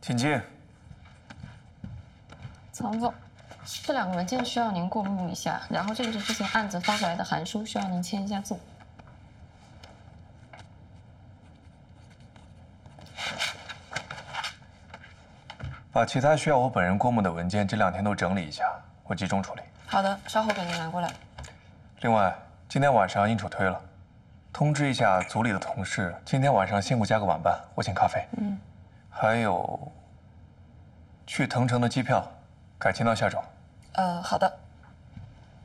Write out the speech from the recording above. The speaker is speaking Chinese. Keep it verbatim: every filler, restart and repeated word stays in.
请进。 曹总，这两个文件需要您过目一下，然后这个是之前案子发过来的函书，需要您签一下字。 把其他需要我本人过目的文件这两天都整理一下，我集中处理。 好的，稍后给您拿过来。 另外，今天晚上应酬推了，通知一下组里的同事，今天晚上辛苦加个晚班，我请咖啡。嗯。还有，去藤城的机票改签到下周。 呃，好的。